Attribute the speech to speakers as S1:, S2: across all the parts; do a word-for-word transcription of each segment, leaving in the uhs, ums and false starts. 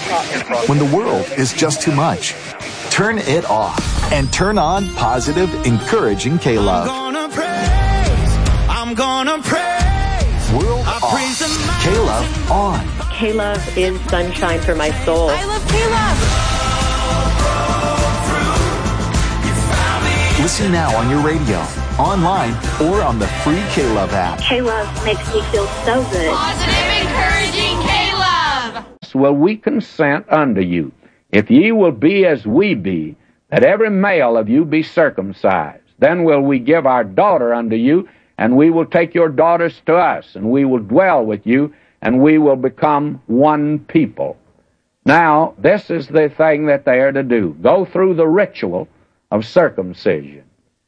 S1: When the world is just too much, turn it off and turn on positive, encouraging K-Love.
S2: I'm gonna praise, I'm gonna praise.
S1: World
S2: I
S1: off,
S2: praise the
S1: K-Love on.
S3: K-Love is sunshine for my soul.
S4: I love K-Love.
S1: Listen now on your radio, online, or on the free K-Love app.
S5: K-Love makes me feel so good.
S4: Positive, encouraging K-Love.
S6: Will we consent unto you, if ye will be as we be, that every male of you be circumcised? Then will we give our daughter unto you, and we will take your daughters to us, and we will dwell with you, and we will become one people. Now, this is the thing that they are to do. Go through the ritual of circumcision.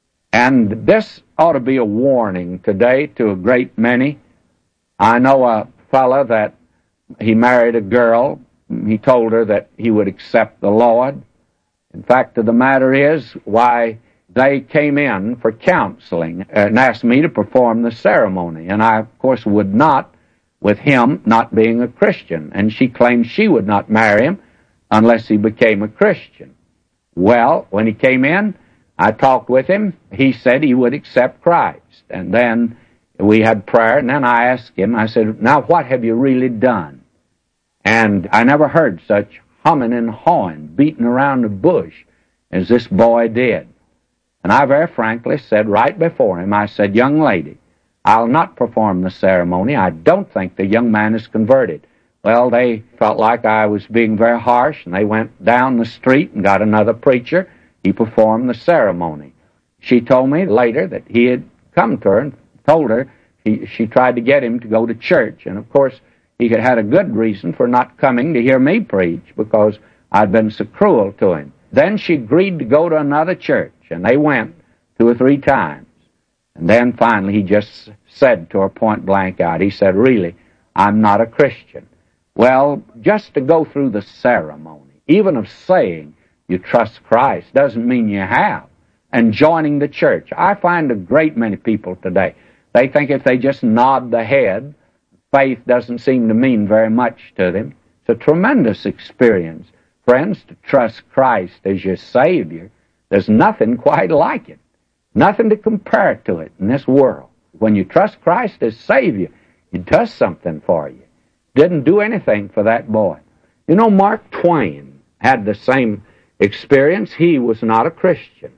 S6: And this ought to be a warning today to a great many. I know a fella that he married a girl. He told her that he would accept the Lord. In fact, the matter is, why, they came in for counseling and asked me to perform the ceremony. And I, of course, would not, with him not being a Christian. And she claimed she would not marry him unless he became a Christian. Well, when he came in, I talked with him. He said he would accept Christ. And then we had prayer, and then I asked him, I said, now what have you really done? And I never heard such humming and hawing, beating around the bush as this boy did. And I very frankly said right before him, I said, young lady, I'll not perform the ceremony. I don't think the young man is converted. Well, they felt like I was being very harsh, and they went down the street and got another preacher. He performed the ceremony. She told me later that he had come to her and told her he, she tried to get him to go to church. And, of course, he had had a good reason for not coming to hear me preach because I'd been so cruel to him. Then she agreed to go to another church, and they went two or three times. And then finally he just said to her point blank out, he said, really, I'm not a Christian. Well, just to go through the ceremony, even of saying you trust Christ, doesn't mean you have. And joining the church. I find a great many people today, they think if they just nod the head, faith doesn't seem to mean very much to them. It's a tremendous experience, friends, to trust Christ as your Savior. There's nothing quite like it. Nothing to compare to it in this world. When you trust Christ as Savior, it does something for you. Didn't do anything for that boy. You know, Mark Twain had the same experience. He was not a Christian.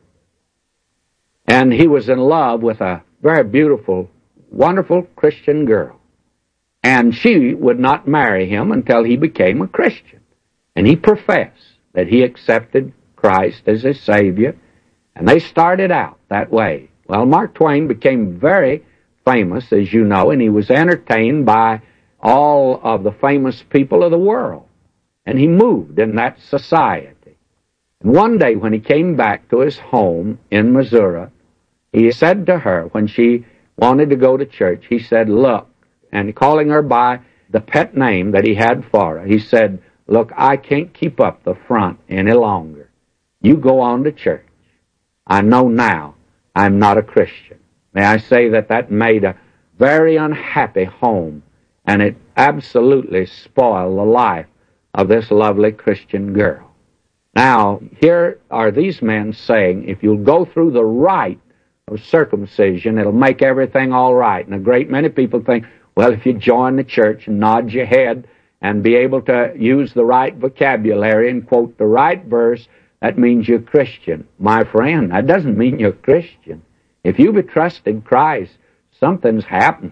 S6: And he was in love with a very beautiful, wonderful Christian girl. And she would not marry him until he became a Christian. And he professed that he accepted Christ as his Savior. And they started out that way. Well, Mark Twain became very famous, as you know, and he was entertained by all of the famous people of the world. And he moved in that society. And one day when he came back to his home in Missouri, he said to her, when she wanted to go to church, he said, look, and calling her by the pet name that he had for her, he said, look, I can't keep up the front any longer. You go on to church. I know now I'm not a Christian. May I say that that made a very unhappy home, and it absolutely spoiled the life of this lovely Christian girl. Now, here are these men saying, if you'll go through the rite of circumcision, it'll make everything all right. And a great many people think, well, if you join the church and nod your head and be able to use the right vocabulary and quote the right verse, that means you're Christian. My friend, that doesn't mean you're Christian. If you've trusted Christ, something's happened.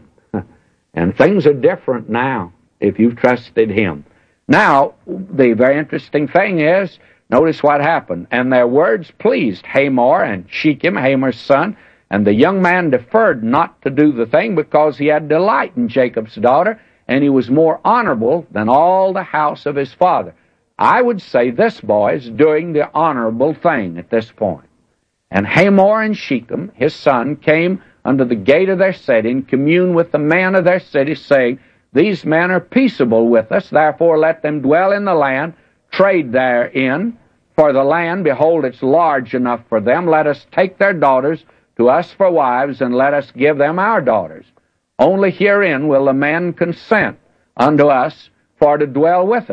S6: And things are different now if you've trusted Him. Now, the very interesting thing is, notice what happened. And their words pleased Hamor and Shechem, Hamor's son, and the young man deferred not to do the thing because he had delight in Jacob's daughter, and he was more honorable than all the house of his father. I would say this boy is doing the honorable thing at this point. And Hamor and Shechem, his son, came under the gate of their city and communed with the men of their city, saying, these men are peaceable with us, therefore let them dwell in the land, trade therein. For the land, behold, it's large enough for them. Let us take their daughters to us for wives, and let us give them our daughters. Only herein will the men consent unto us for to dwell with us.